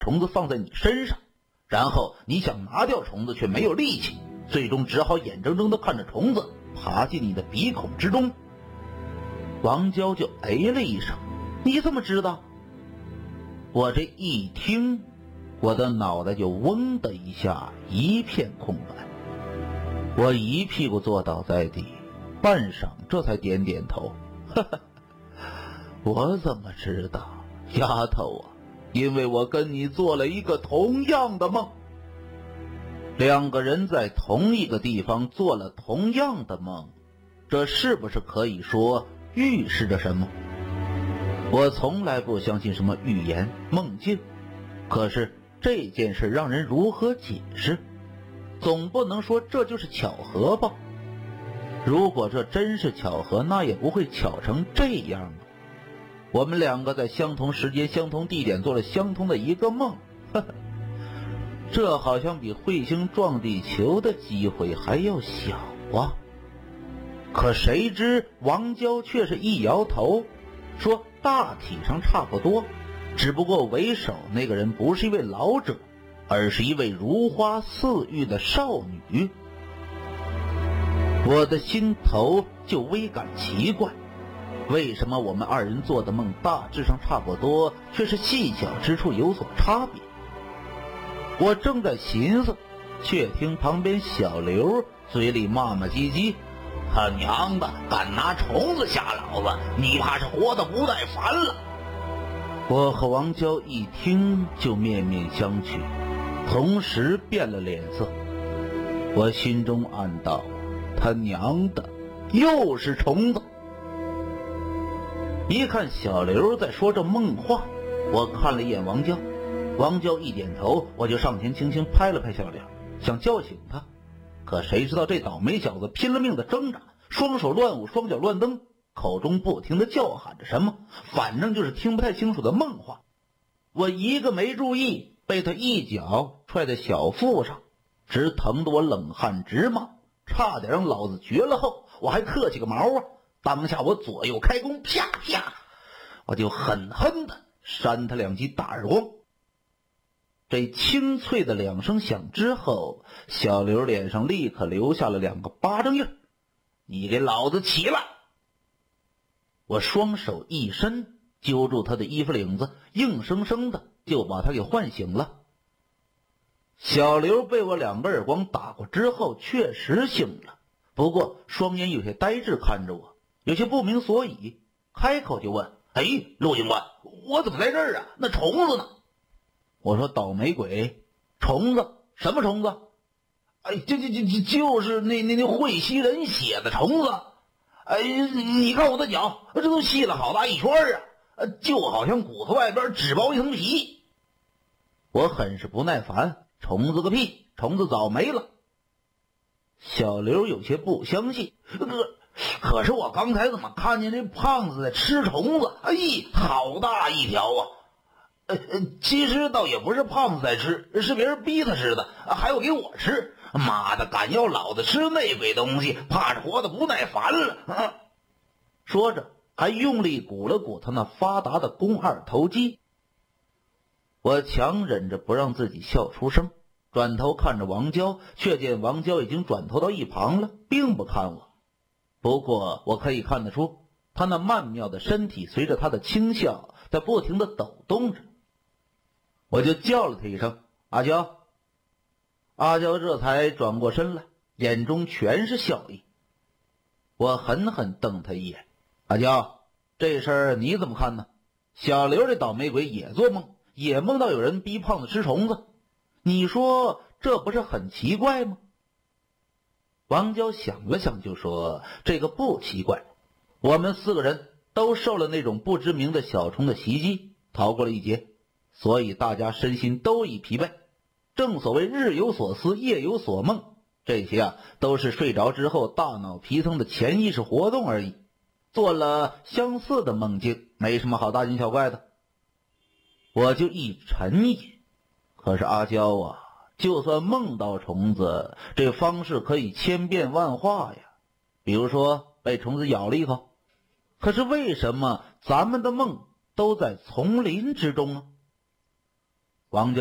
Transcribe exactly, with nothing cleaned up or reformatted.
虫子放在你身上，然后你想拿掉虫子却没有力气，最终只好眼睁睁地看着虫子爬进你的鼻孔之中。王娇就哎了一声，你怎么知道？我这一听，我的脑袋就嗡的一下一片空白，我一屁股坐倒在地，半晌这才点点头，哈哈，我怎么知道，丫头啊，因为我跟你做了一个同样的梦。两个人在同一个地方做了同样的梦，这是不是可以说预示着什么？我从来不相信什么预言梦境，可是这件事让人如何解释？总不能说这就是巧合吧？如果这真是巧合，那也不会巧成这样啊！我们两个在相同时间相同地点做了相同的一个梦，呵呵，这好像比彗星撞地球的机会还要小啊！可谁知王娇却是一摇头，说大体上差不多，只不过为首那个人不是一位老者，而是一位如花似玉的少女。我的心头就微感奇怪，为什么我们二人做的梦大致上差不多，却是细小之处有所差别？我正在寻思，却听旁边小刘嘴里骂骂唧唧，他娘的，敢拿虫子吓老子，你怕是活得不耐烦了。我和王娇一听就面面相觑，同时变了脸色。我心中暗道，他娘的，又是虫子。一看小刘在说着梦话，我看了一眼王娇，王娇一点头，我就上前轻轻拍了拍小刘，想叫醒他。可谁知道这倒霉小子拼了命的挣扎，双手乱舞，双脚乱蹬，口中不停的叫喊着什么，反正就是听不太清楚的梦话。我一个没注意，被他一脚踹在小腹上，直疼得我冷汗直冒，差点让老子绝了后，我还客气个毛啊！当下我左右开弓，啪啪，我就狠狠的扇他两记大耳光。这清脆的两声响之后，小刘脸上立刻留下了两个巴掌印。你给老子起来！我双手一伸，揪住他的衣服领子，硬生生的就把他给唤醒了。小刘被我两个耳光打过之后确实醒了，不过双眼有些呆滞看着我，有些不明所以，开口就问，哎，陆警官，我怎么在这儿啊？那虫子呢？我说倒霉鬼，虫子？什么虫子？哎，就就就就就是那那那会吸人血的虫子。哎，你看我的脚，这都吸了好大一圈啊，就好像骨头外边只薄一层皮。我很是不耐烦，虫子个屁，虫子早没了。小刘有些不相信，可可是我刚才怎么看见这胖子在吃虫子？哎，好大一条啊！呃呃，其实倒也不是胖子在吃，是别人逼他吃的，还要给我吃。妈的，敢要老子吃那鬼东西，怕是活得不耐烦了啊！说着还用力鼓了鼓他那发达的肱二头肌。我强忍着不让自己笑出声，转头看着王娇，却见王娇已经转头到一旁了，并不看我。不过我可以看得出，他那曼妙的身体随着他的轻笑在不停地抖动着。我就叫了他一声，阿娇。阿娇这才转过身来，眼中全是笑意。我狠狠瞪他一眼，阿娇，这事儿你怎么看呢？小刘这倒霉鬼也做梦，也梦到有人逼胖子吃虫子，你说这不是很奇怪吗？王娇想了想就说，这个不奇怪，我们四个人都受了那种不知名的小虫的袭击，逃过了一劫，所以大家身心都已疲惫。正所谓日有所思，夜有所梦，这些啊都是睡着之后大脑皮层的潜意识活动而已，做了相似的梦境，没什么好大惊小怪的。我就一沉吟，可是阿娇啊，就算梦到虫子，这方式可以千变万化呀。比如说被虫子咬了一口，可是为什么咱们的梦都在丛林之中呢？ 王娇